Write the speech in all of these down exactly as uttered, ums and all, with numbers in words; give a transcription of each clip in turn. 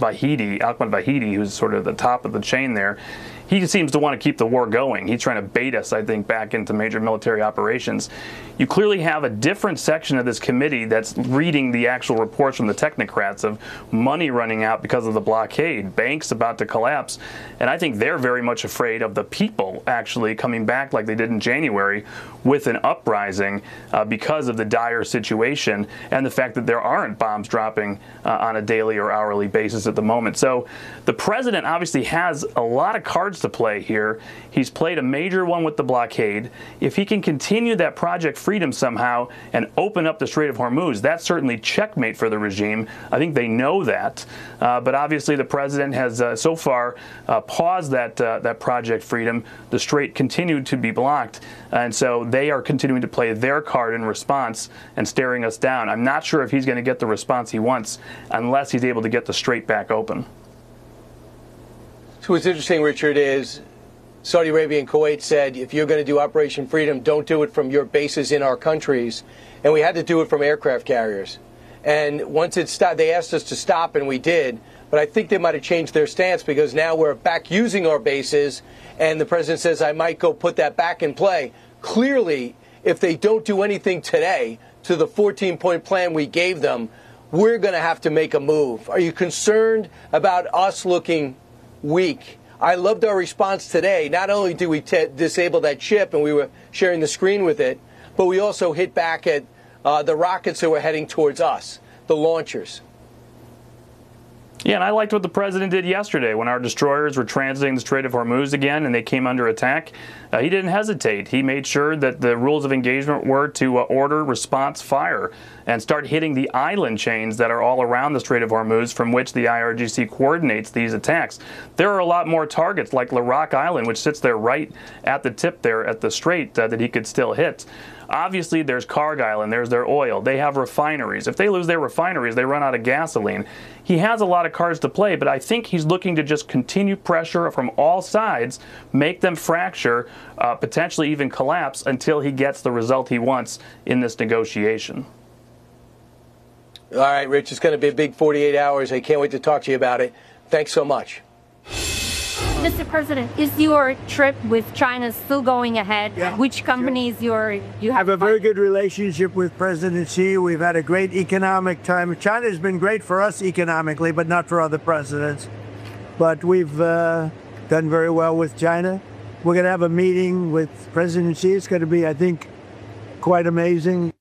Vahidi, Ahmad Vahidi, who's sort of the top of the chain there, he seems to want to keep the war going. He's trying to bait us, I think, back into major military operations. You clearly have a different section of this committee that's reading the actual reports from the technocrats of money running out because of the blockade, banks about to collapse. And I think they're very much afraid of the people actually coming back like they did in January with an uprising uh, because of the dire situation and the fact that there aren't bombs dropping uh, on a daily or hourly basis at the moment. So the president obviously has a lot of cards to play here. He's played a major one with the blockade. If he can continue that Project Freedom somehow and open up the Strait of Hormuz, that's certainly checkmate for the regime. I think they know that. Uh, but obviously the president has uh, so far uh, paused that, uh, that Project Freedom. The Strait continued to be blocked. And so they are continuing to play their card in response and staring us down. I'm not sure if he's going to get the response he wants unless he's able to get the Strait back open. So what's interesting, Richard, is Saudi Arabia and Kuwait said, if you're going to do Operation Freedom, don't do it from your bases in our countries. And we had to do it from aircraft carriers. And once it stopped, they asked us to stop, and we did. But I think they might have changed their stance because now we're back using our bases, and the president says, I might go put that back in play. Clearly, if they don't do anything today to the fourteen-point plan we gave them, we're going to have to make a move. Are you concerned about us looking weak? I loved our response today. Not only did we t- disable that ship, and we were sharing the screen with it, but we also hit back at uh, the rockets that were heading towards us, the launchers. Yeah, and I liked what the president did yesterday when our destroyers were transiting the Strait of Hormuz again and they came under attack. Uh, he didn't hesitate. He made sure that the rules of engagement were to uh, order, response, fire, and start hitting the island chains that are all around the Strait of Hormuz from which the I R G C coordinates these attacks. There are a lot more targets like Larak Island, which sits there right at the tip there at the strait uh, that he could still hit. Obviously, there's Cargill and there's their oil. They have refineries. If they lose their refineries, they run out of gasoline. He has a lot of cards to play, but I think he's looking to just continue pressure from all sides, make them fracture, uh, potentially even collapse until he gets the result he wants in this negotiation. All right, Rich, it's going to be a big forty-eight hours. I can't wait to talk to you about it. Thanks so much. Mister President, is your trip with China still going ahead? Yeah. Which companies you're you have? I have a very good relationship with President Xi. We've had a great economic time. China has been great for us economically, but not for other presidents. But we've uh, done very well with China. We're going to have a meeting with President Xi. It's going to be, I think, quite amazing.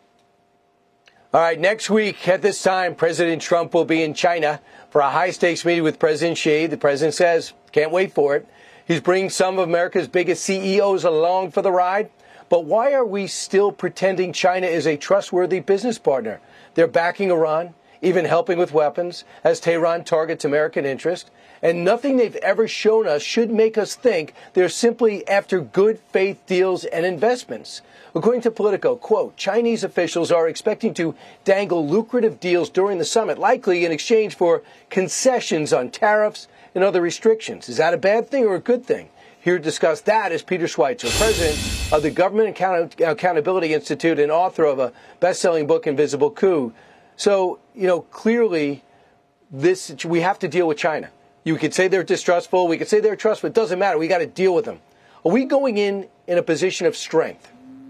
All right, next week at this time, President Trump will be in China for a high-stakes meeting with President Xi. The president says, can't wait for it. He's bringing some of America's biggest C E Os along for the ride. But why are we still pretending China is a trustworthy business partner? They're backing Iran, even helping with weapons, as Tehran targets American interest. And nothing they've ever shown us should make us think they're simply after good faith deals and investments. According to Politico, quote, Chinese officials are expecting to dangle lucrative deals during the summit, likely in exchange for concessions on tariffs and other restrictions. Is that a bad thing or a good thing? Here to discuss that is Peter Schweizer, president of the Government Account- Accountability Institute and author of a best-selling book, Invisible Coup. So, you know, clearly this we have to deal with China. You could say they're distrustful. We could say they're trustful. It doesn't matter. We got to deal with them. Are we going in in a position of strength?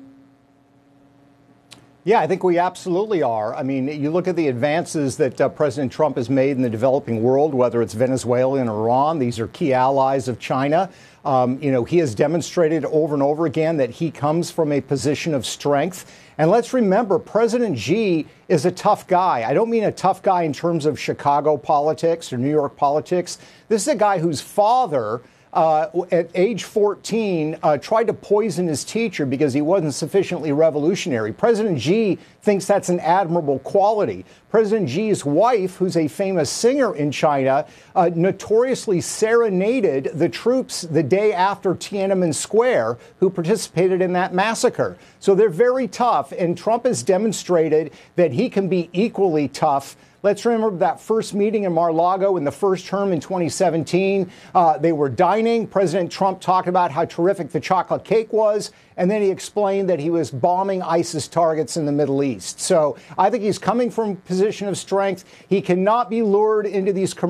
Yeah, I think we absolutely are. I mean, you look at the advances that uh, President Trump has made in the developing world, whether it's Venezuela and Iran. These are key allies of China. Um, you know, he has demonstrated over and over again that he comes from a position of strength. And let's remember, President Xi is a tough guy. I don't mean a tough guy in terms of Chicago politics or New York politics. This is a guy whose father, Uh, at age fourteen, uh, tried to poison his teacher because he wasn't sufficiently revolutionary. President Xi thinks that's an admirable quality. President Xi's wife, who's a famous singer in China, uh, notoriously serenaded the troops the day after Tiananmen Square who participated in that massacre. So they're very tough, and Trump has demonstrated that he can be equally tough. Let's remember that first meeting in Mar-a-Lago in the first term in twenty seventeen. Uh, they were dining. President Trump talked about how terrific the chocolate cake was, and then he explained that he was bombing ISIS targets in the Middle East. So I think he's coming from a position of strength. He cannot be lured into these commercial